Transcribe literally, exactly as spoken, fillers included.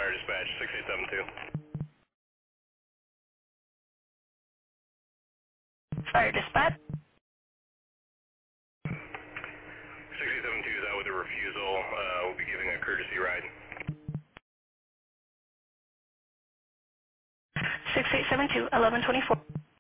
Fire Dispatch, six eight seven two. Fire Dispatch. six eight seven two is out with a refusal. Uh, we'll be giving a courtesy ride. six eight seven two, eleven twenty-four.